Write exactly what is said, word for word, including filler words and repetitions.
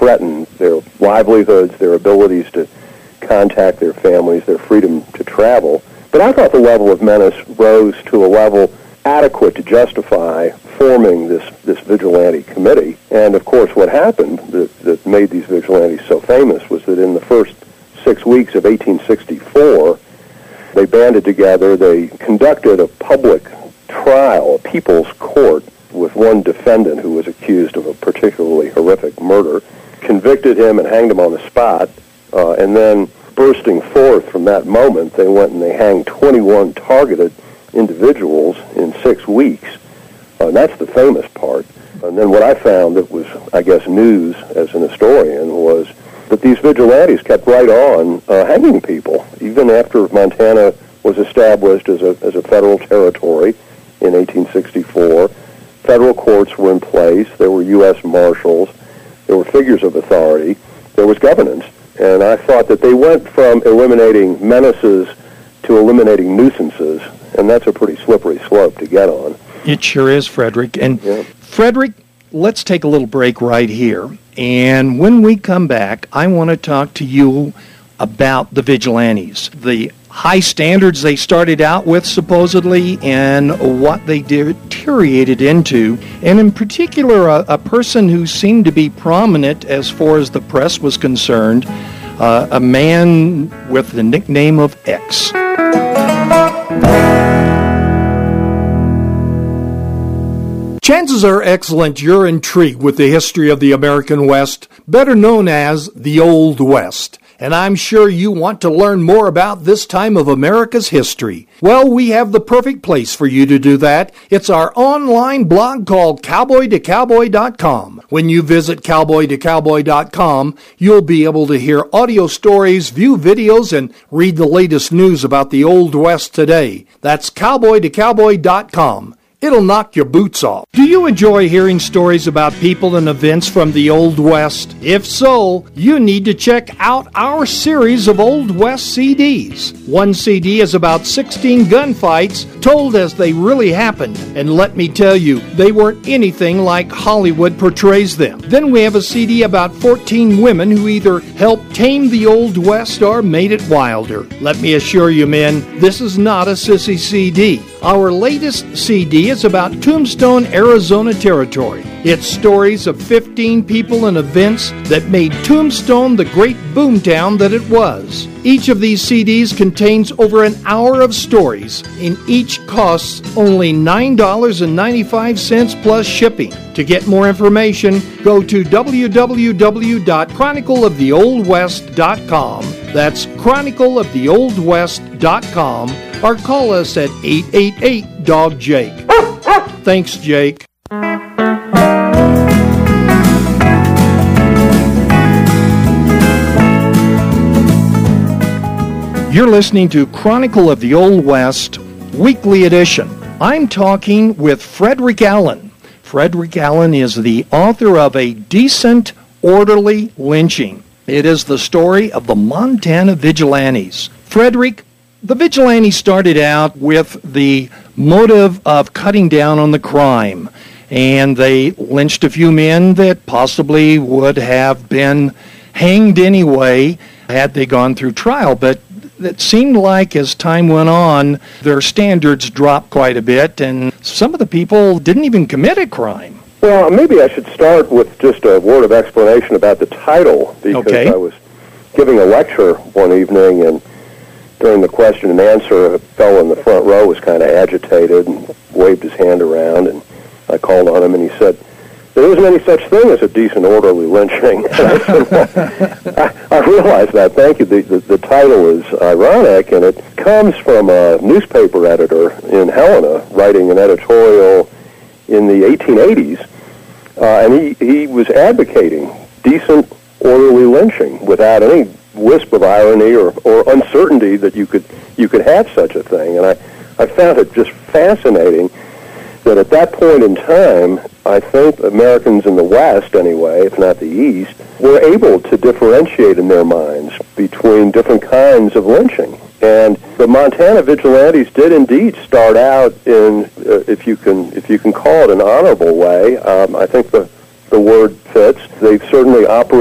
threatened their livelihoods, their abilities to contact their families, their freedom to travel. But I thought the level of menace rose to a level adequate to justify forming this, this vigilante committee. And, of course, what happened that, that made these vigilantes so famous was that in the first six weeks of eighteen sixty-four, they banded together, they conducted a public trial, a people's court, with one defendant who was accused of a particularly horrific murder, convicted him and hanged him on the spot, uh, and then bursting forth from that moment, they went and they hanged twenty-one targeted individuals in six weeks. Uh, and that's the famous part. And then what I found that was, I guess, news as an historian was that these vigilantes kept right on uh, hanging people, even after Montana was established as a, as a federal territory in eighteen sixty-four. Federal courts were in place. There were U S Marshals. There were figures of authority. There was governance. And I thought that they went from eliminating menaces to eliminating nuisances, and that's a pretty slippery slope to get on. It sure is, Frederick. And yeah. Frederick, let's take a little break right here. And when we come back, I want to talk to you about the vigilantes, the high standards they started out with, supposedly, and what they deteriorated into, and in particular, a, a person who seemed to be prominent as far as the press was concerned, uh, a man with the nickname of X. Chances are excellent you're intrigued with the history of the American West, better known as the Old West. And I'm sure you want to learn more about this time of America's history. Well, we have the perfect place for you to do that. It's our online blog called cowboy to cowboy dot com. When you visit cowboy to cowboy dot com, you'll be able to hear audio stories, view videos, and read the latest news about the Old West today. That's cowboy to cowboy dot com. It'll knock your boots off. Do you enjoy hearing stories about people and events from the Old West? If so, you need to check out our series of Old West C Ds. One C D is about sixteen gunfights told as they really happened. And let me tell you, they weren't anything like Hollywood portrays them. Then we have a C D about fourteen women who either helped tame the Old West or made it wilder. Let me assure you, men, this is not a sissy C D. Our latest C D is about Tombstone, Arizona Territory. It's stories of fifteen people and events that made Tombstone the great boomtown that it was. Each of these C Ds contains over an hour of stories, and each costs only nine dollars and ninety-five cents plus shipping. To get more information, go to w w w dot chronicle of the old west dot com. That's chronicle of the old west dot com, or call us at eight eight eight, D O G, Jake. Thanks, Jake. You're listening to Chronicle of the Old West, Weekly Edition. I'm talking with Frederick Allen. Frederick Allen is the author of A Decent, Orderly Lynching. It is the story of the Montana Vigilantes. Frederick, the Vigilantes started out with the motive of cutting down on the crime, and they lynched a few men that possibly would have been hanged anyway had they gone through trial, but it seemed like as time went on, their standards dropped quite a bit, and some of the people didn't even commit a crime. Well, maybe I should start with just a word of explanation about the title, because okay. I was giving a lecture one evening, and during the question and answer, a fellow in the front row was kind of agitated and waved his hand around, and I called on him, and he said, "There isn't any such thing as a decent, orderly lynching." And I, said, well, I, I realized that. Thank you. The, the, the title is ironic, and it comes from a newspaper editor in Helena writing an editorial in the eighteen eighties, uh, and he, he was advocating decent, orderly lynching without any wisp of irony or, or uncertainty that you could you could have such a thing. And I, I found it just fascinating that at that point in time, I think Americans in the West, anyway, if not the East, were able to differentiate in their minds between different kinds of lynching. And the Montana Vigilantes did indeed start out in, uh, if you can if you can call it an honorable way. Um, I think the the word fits. They've certainly operated